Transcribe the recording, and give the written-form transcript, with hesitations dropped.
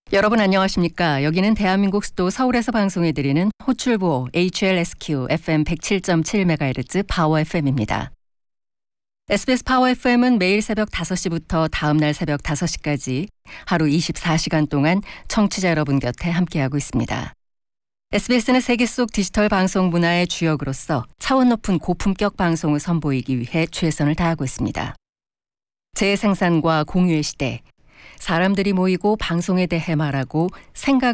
여러분 안녕하십니까? 여기는 대한민국 수도 서울에서 방송해드리는 호출보 HLSQ FM 107.7MHz 파워 FM입니다. SBS 파워 FM은 매일 새벽 5시부터 다음날 새벽 5시까지 하루 24시간 동안 청취자 여러분 곁에 함께하고 있습니다. SBS는 세계 속 디지털 방송 문화의 주역으로서 차원 높은 고품격 방송을 선보이기 위해 최선을 다하고 있습니다. 재생산과 공유의 시대, 사람들이 모이고 방송에 대해 말하고 생각을